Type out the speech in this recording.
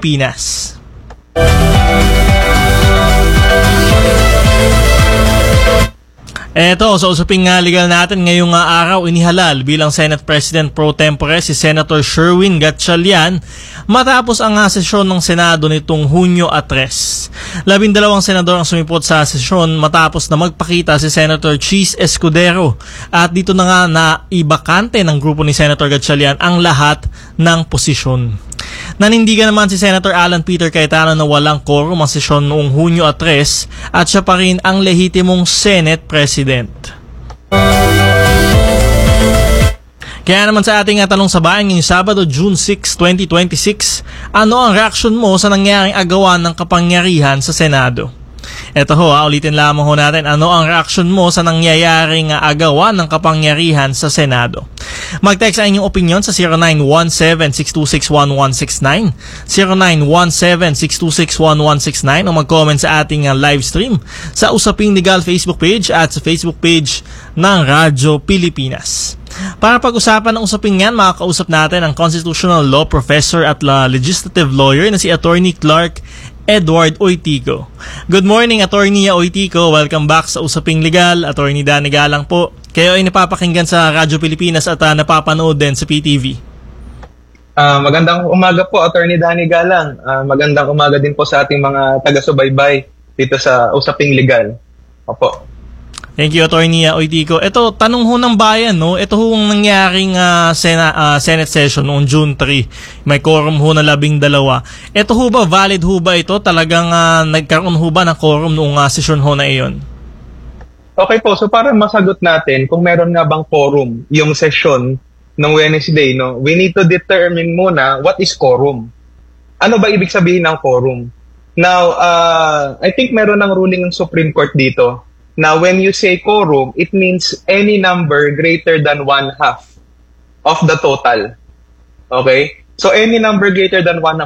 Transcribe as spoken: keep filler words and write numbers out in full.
Pilipinas. Eto, sa usaping uh, legal natin ngayong uh, araw, inihalal bilang Senate President Pro Tempore si Senator Sherwin Gatchalian matapos ang uh, sesyon ng Senado nitong Hunyo tres. Labindalawang senador ang sumipot sa sesyon matapos na magpakita si Senator Cheese Escudero at dito na nga na ibakante ng grupo ni Senator Gatchalian ang lahat ng posisyon. Nanindigan naman si Senator Alan Peter Cayetano na walang quorum ang sesyon noong Hunyo tres at siya pa rin ang lehitimong Senate President. Kaya naman sa ating tanong sa bayan ngayong Sabado, June sixth, twenty twenty-six, ano ang reaksyon mo sa nangyaring agawan ng kapangyarihan sa Senado? Ito ho, ha, ulitin lamang ho natin, ano ang reaksyon mo sa nangyayaring agawan ng kapangyarihan sa Senado? Mag-text sa inyong opinion sa zero nine one seven, six two six, one one six nine, zero nine one seven, six two six, one one six nine o mag-comment sa ating uh, live stream sa Usaping Legal Facebook page at sa Facebook page ng Radyo Pilipinas. Para pag-usapan ng usaping yan, makakausap natin ang Constitutional Law Professor at uh, Legislative Lawyer na si Attorney Clark Edward Oitico. Good morning, Attorney Oitico. Welcome back sa Usaping Legal. Attorney Danny Galang po. Kayo ay napapakinggan sa Radyo Pilipinas at uh, napapanood din sa P T V. Uh, magandang umaga po, Attorney Danny Galang. Uh, magandang umaga din po sa ating mga taga-subaybay dito sa Usaping Legal. Opo. Thank you, Attorney Oitico. Ito, tanong ho ng bayan, no? Ito ho ang nangyaring uh, Sena, uh, Senate session noong June third. May quorum ho na labing dalawa. Ito ho ba, valid ho ba ito? Talagang uh, nagkaroon ho ba ng quorum noong uh, session ho na iyon? Okay po, so para masagot natin kung meron nga bang quorum yung session ng Wednesday, no? We need to determine muna what is quorum. Ano ba ibig sabihin ng quorum? Now, uh, I think meron ng ruling ng Supreme Court dito. Now, when you say quorum, it means any number greater than one half of the total. Okay? So, any number greater than one half